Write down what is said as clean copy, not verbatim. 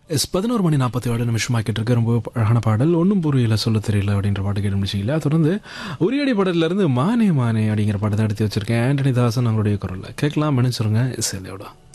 11 மணி 47 நிமிஷமாக்கிட்டு இருக்க ரொம்ப அழகான பாடல். ஒன்றும் புரியல சொல்ல தெரியல அப்படின்ற பாட்டு கேட்டு முடிச்சிங்களா. தொடர்ந்து உரியடி பாடல்லேருந்து மானே மானே அப்படிங்கிற பாட்டை தான் எடுத்து வச்சிருக்கேன். ஆண்டனி தாசன் அவங்களுடைய குரலில் கேட்கலாம். மன்னிச்சிருங்க இசையோட.